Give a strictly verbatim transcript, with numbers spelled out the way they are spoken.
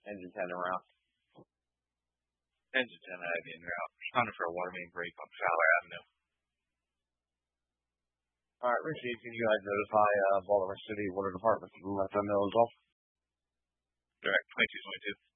Engine ten en route. Engine ten Ivy en route. Responding for a water main break on Fowler Avenue. All right, received. Can you guys notify uh, Baltimore City Water Department and let them know as well? Direct twenty-two twenty-two.